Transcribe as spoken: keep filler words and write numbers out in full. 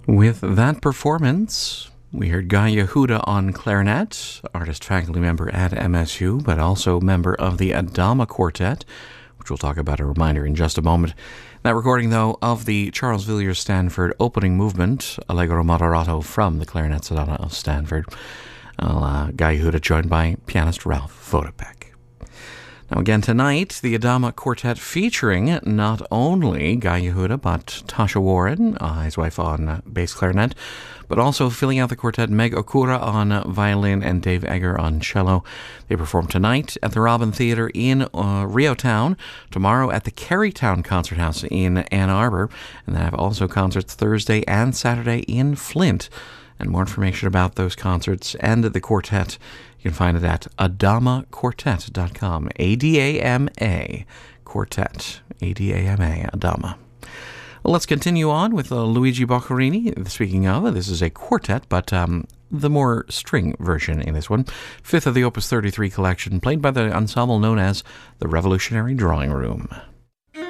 With that performance, we heard Guy Yehuda on clarinet, artist faculty member at M S U, but also member of the Adama Quartet, which we'll talk about a reminder in just a moment. That recording, though, of the Charles Villiers Stanford opening movement, Allegro Moderato from the Clarinet Sonata of Stanford. Well, uh, Guy Yehuda joined by pianist Ralph Vodopek. Now, again tonight, the Adama Quartet featuring not only Guy Yehuda, but Tasha Warren, uh, his wife, on uh, bass clarinet, but also filling out the quartet, Meg Okura on uh, violin and Dave Egger on cello. They perform tonight at the Robin Theatre in uh, Rio Town, tomorrow at the Carytown Concert House in Ann Arbor, and they have also concerts Thursday and Saturday in Flint. And more information about those concerts and the quartet, you can find it at adama quartet dot com. A D A M A, Quartet. A D A M A, Adama. Well, let's continue on with uh, Luigi Boccherini. Speaking of, this is a quartet, but um, the more string version in this one. Fifth of the Opus thirty-three collection, played by the ensemble known as the Revolutionary Drawing Room.